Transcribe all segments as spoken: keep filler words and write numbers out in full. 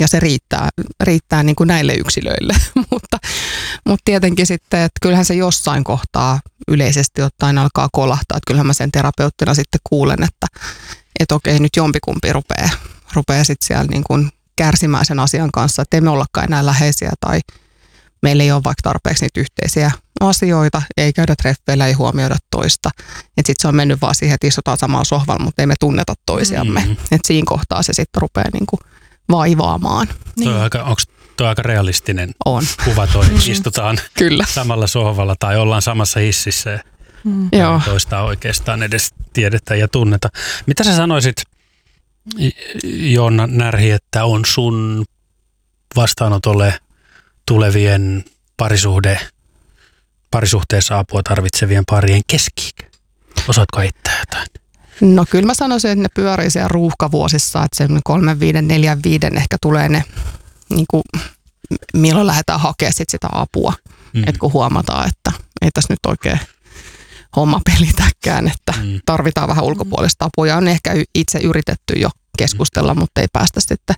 ja se riittää, riittää niin kuin näille yksilöille. mutta, mutta tietenkin sitten, että kyllähän se jossain kohtaa yleisesti ottaen alkaa kolahtaa. Että kyllähän mä sen terapeuttina sitten kuulen, että, että okei, nyt jompikumpi rupeaa, rupeaa sitten siellä niin kuin kärsimään sen asian kanssa, että emme ollakaan enää läheisiä tai meillä ei ole vaikka tarpeeksi niitä yhteisiä asioita, ei käydä treffeillä, ei huomioida toista. Että sitten se on mennyt vaan siihen, että istutaan samalla sohvalla, mutta ei me tunneta toisiamme. Mm-hmm. Että siinä kohtaa se sitten rupeaa niinku vaivaamaan. Niin. Tuo on aika, onko tuo aika realistinen on. kuva toi, istutaan Kyllä. samalla sohvalla tai ollaan samassa hississä ja mm. toista oikeastaan edes tiedetä ja tunneta. Mitä sä sanoisit, Joonna Närhi, että on sun vastaanotolle tulevien parisuhde, parisuhteessa apua tarvitsevien parien keski-ikä? Osaatko heittää jotain? No kyllä mä sanoisin, että ne pyörii siellä ruuhkavuosissa, että se kolmen, viiden, neljän, viiden ehkä tulee ne, niin kuin, milloin lähdetään hakemaan sit sitä apua. Mm. Että kun huomataan, että ei tässä nyt oikein homma pelitäkään, että mm. tarvitaan vähän ulkopuolista apua. Ja on ehkä itse yritetty jo keskustella, mm. mutta ei päästä sitten.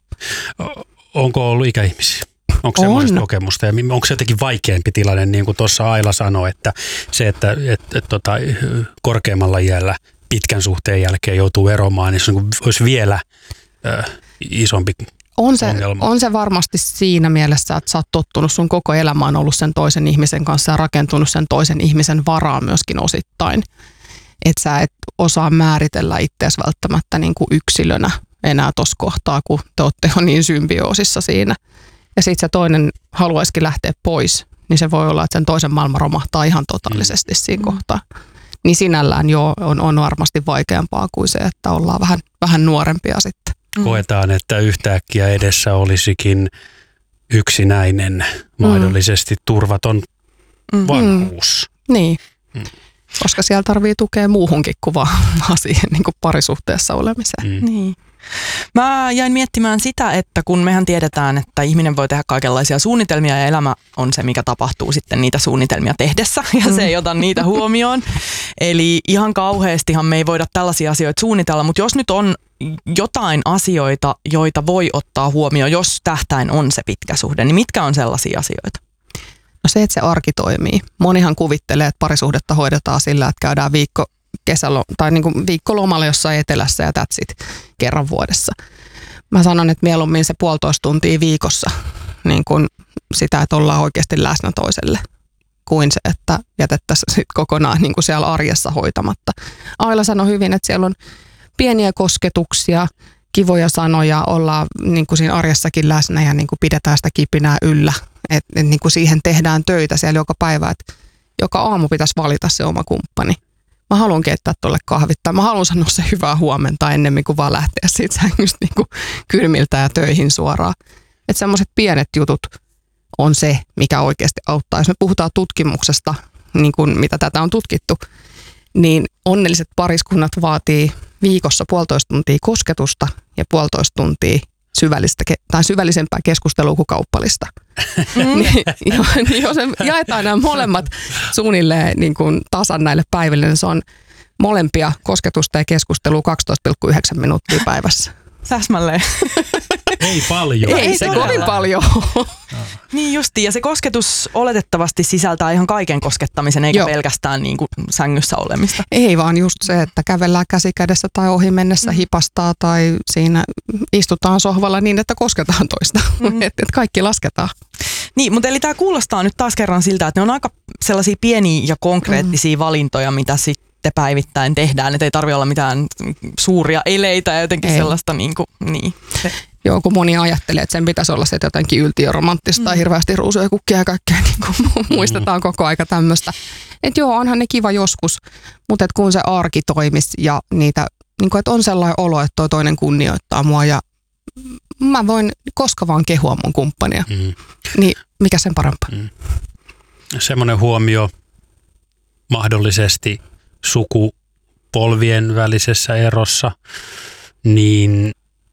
Onko ollut ikäihmisiä? Onko semmoista kokemusta ja onko se jotenkin vaikeampi tilanne, niin kuin tuossa Aila sanoi, että se, että et, et, tota, korkeammalla iällä pitkän suhteen jälkeen joutuu eromaan, niin se on, olisi vielä äh, isompi on se, ongelma. On se varmasti siinä mielessä, että sä oot tottunut, sun koko elämä on ollut sen toisen ihmisen kanssa ja rakentunut sen toisen ihmisen varaan myöskin osittain. Että sä et osaa määritellä itseäsi välttämättä niin kuin yksilönä enää tuossa kohtaa, kun te ootte jo niin symbioosissa siinä. Ja sitten se toinen haluaisikin lähteä pois, niin se voi olla, että sen toisen maailma romahtaa ihan totaalisesti mm. siinä kohtaa. Niin sinällään jo on, on varmasti vaikeampaa kuin se, että ollaan vähän, vähän nuorempia sitten. Koetaan, että yhtäkkiä edessä olisikin yksinäinen, mahdollisesti turvaton mm. vanhuus. Mm. Niin, mm. koska siellä tarvii tukea muuhunkin kuin vaan siihen niin kuin parisuhteessa olemiseen. Mm. Niin. Mä jäin miettimään sitä, että kun mehän tiedetään, että ihminen voi tehdä kaikenlaisia suunnitelmia ja elämä on se, mikä tapahtuu sitten niitä suunnitelmia tehdessä ja se ei ota niitä huomioon. Eli ihan kauheastihan me ei voida tällaisia asioita suunnitella, mutta jos nyt on jotain asioita, joita voi ottaa huomioon, jos tähtäin on se pitkä suhde, niin mitkä on sellaisia asioita? No se, että se arki toimii. Monihan kuvittelee, että parisuhdetta hoidetaan sillä, että käydään viikko kesälo- tai niin kuin viikkolomalle jossain etelässä ja that's it kerran vuodessa. Mä sanon, että mieluummin se puolitoista tuntia viikossa niin kuin sitä, että ollaan oikeasti läsnä toiselle, kuin se, että jätettäisiin sit kokonaan niin kuin siellä arjessa hoitamatta. Aila sanoi hyvin, että siellä on pieniä kosketuksia, kivoja sanoja, ollaan niin kuin siinä arjessakin läsnä ja niin kuin pidetään sitä kipinää yllä. Että et niin kuin siihen tehdään töitä siellä joka päivä, että joka aamu pitäisi valita se oma kumppani. Mä haluan keittää tuolle kahvit tai mä haluan sanoa se hyvää huomenta ennemmin kuin vaan lähteä siitä sängystä niin kuin kylmiltä ja töihin suoraan. Että semmoiset pienet jutut on se, mikä oikeasti auttaa. Jos me puhutaan tutkimuksesta, niin kuin mitä tätä on tutkittu, niin onnelliset pariskunnat vaatii viikossa puolitoista tuntia kosketusta ja puolitoista tuntia syvällistä tai syvällisempää keskustelua kuin kauppalista. Mm. niin, jos jaetaan nämä molemmat suunnilleen niin kuin tasan näille päiville, niin se on molempia kosketusta ja keskustelua kaksitoista pilkku yhdeksän minuuttia päivässä. Täsmälleen. Ei paljon. Ei, Ei se kovin paljon. No. Niin justiin, ja se kosketus oletettavasti sisältää ihan kaiken koskettamisen, eikä Joo. pelkästään niin kuin sängyssä olemista. Ei vaan just se, että kävellään käsi kädessä tai ohi mennessä mm. hipastaa tai siinä istutaan sohvalla niin, että kosketaan toista. Mm. että et kaikki lasketaan. Niin, mutta eli tämä kuulostaa nyt taas kerran siltä, että ne on aika sellaisia pieniä ja konkreettisia mm. valintoja, mitä sitten päivittäin tehdään. Että ei tarvitse olla mitään suuria eleitä ja jotenkin ei. sellaista niin kuin, niin. Joo, kun moni ajattelee, että sen pitäisi olla se jotenkin yltiöromanttista mm. hirveästi ruusuja kukkia ja kaikkea, niin kuin muistetaan koko aika tämmöistä. Että joo, onhan ne kiva joskus, mutta kun se arki toimisi ja niitä, niin kuin, että on sellainen olo, että toi toinen kunnioittaa mua ja mä voin koska vaan kehua mun kumppania, mm. niin mikä sen parempaa? Mm. Semmoinen huomio mahdollisesti sukupolvien välisessä erossa, niin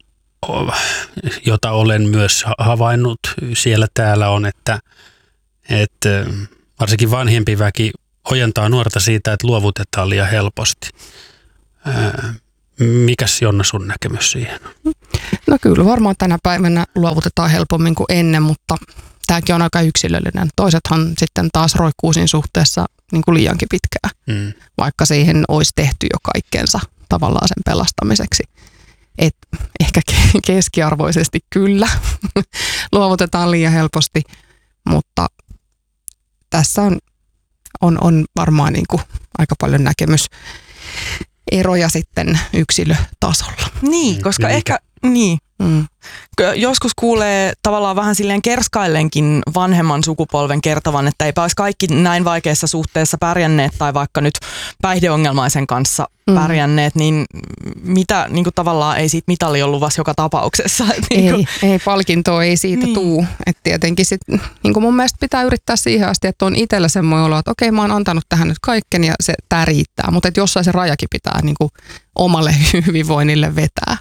jota olen myös havainnut siellä täällä on, että, että varsinkin vanhempi väki ojentaa nuorta siitä, että luovutetaan liian helposti. Mikäs Jonna sun näkemys siihen? No kyllä varmaan tänä päivänä luovutetaan helpommin kuin ennen, mutta tämäkin on aika yksilöllinen. Toisethan sitten taas roikkuu siinä suhteessa niin kuin liiankin pitkään, mm. vaikka siihen olisi tehty jo kaikkensa tavallaan sen pelastamiseksi. Et ehkä keskiarvoisesti kyllä luovutetaan liian helposti, mutta tässä on, on, on varmaan niin kuin aika paljon näkemyseroja sitten yksilötasolla. Niin, koska Mikä? ehkä... Niin. Mm. Joskus kuulee tavallaan vähän silleen kerskaillenkin vanhemman sukupolven kertovan, että eipä olisi kaikki näin vaikeassa suhteessa pärjänneet tai vaikka nyt päihdeongelmaisen kanssa mm. pärjänneet, niin mitä niin kuin tavallaan ei siitä mitali ole luvassa joka tapauksessa. Ei, niin kuin... ei palkintoa ei siitä niin. tuu. Et tietenkin sit, niin kuin mun mielestä pitää yrittää siihen asti, että on itsellä semmoinen olo, että okei mä oon antanut tähän nyt kaikkeni ja se, tää riittää, mutta et jossain se rajakin pitää niin kuin omalle hyvinvoinnille vetää.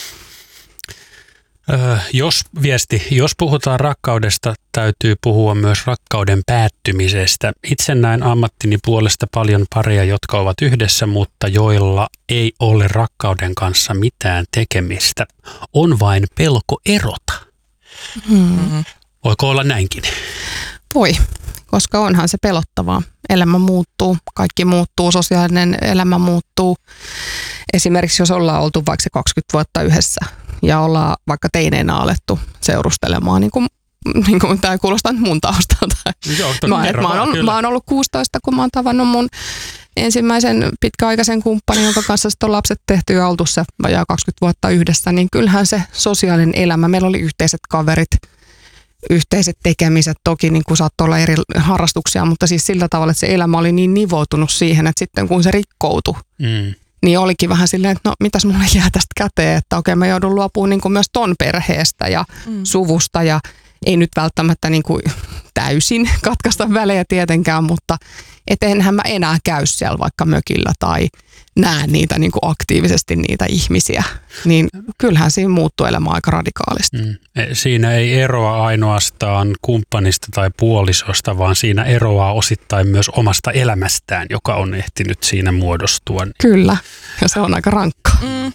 Öö, jos viesti, jos puhutaan rakkaudesta, täytyy puhua myös rakkauden päättymisestä. Itse näen ammattini puolesta paljon pareja, jotka ovat yhdessä, mutta joilla ei ole rakkauden kanssa mitään tekemistä. On vain pelko erota. Mm-hmm. Voiko olla näinkin? Voi, koska onhan se pelottavaa. Elämä muuttuu, kaikki muuttuu, sosiaalinen elämä muuttuu. Esimerkiksi jos ollaan oltu vaikka se kaksikymmentä vuotta yhdessä ja ollaan vaikka teineenä alettu seurustelemaan, niin kuin, niin kuin tämä kuulostaa nyt mun taustalta. Joo, mä, mä, mä, oon ollut, mä oon ollut kuusitoista, kun mä oon tavannut mun ensimmäisen pitkäaikaisen kumppanin, jonka kanssa sitten on lapset tehty ja oltu se vajaa kaksikymmentä vuotta yhdessä, niin kyllähän se sosiaalinen elämä, meillä oli yhteiset kaverit, yhteiset tekemiset, toki niin kuin saattoi olla eri harrastuksia, mutta siis sillä tavalla, että se elämä oli niin nivoutunut siihen, että sitten kun se rikkoutui, mm. niin olikin vähän silleen, että no mitäs mulle jää tästä käteen, että okei mä joudun luopumaan niin kuin myös ton perheestä ja mm. suvusta ja ei nyt välttämättä niin kuin täysin katkaista välejä tietenkään, mutta et enhän mä enää käy siellä vaikka mökillä tai näe niitä niin kuin aktiivisesti niitä ihmisiä, niin kyllähän siinä muuttuu elämä aika radikaalisti. Mm. Siinä ei eroa ainoastaan kumppanista tai puolisosta, vaan siinä eroaa osittain myös omasta elämästään, joka on ehtinyt siinä muodostua. Kyllä, ja se on aika rankkaa. Mm.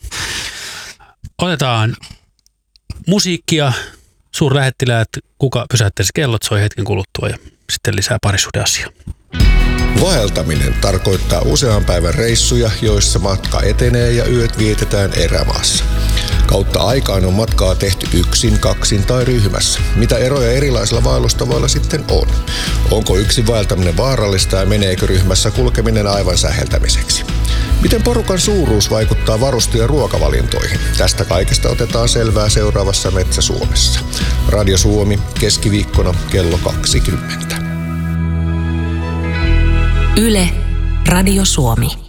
Otetaan musiikkia. Suurlähettiläät, kuka pysäyttäisi kellot, soi hetken kuluttua ja sitten lisää parisuhdeasiaa. Vaeltaminen tarkoittaa usean päivän reissuja, joissa matka etenee ja yöt vietetään erämaassa. Kautta aikaan on matkaa tehty yksin, kaksin tai ryhmässä. Mitä eroja erilaisilla vaellustavoilla sitten on? Onko yksin vaeltaminen vaarallista ja meneekö ryhmässä kulkeminen aivan säheltämiseksi? Miten porukan suuruus vaikuttaa varuste- ja ruokavalintoihin? Tästä kaikesta otetaan selvää seuraavassa Metsä Suomessa. Radio Suomi, keskiviikkona kello kaksikymmentä. Yle, Radio Suomi.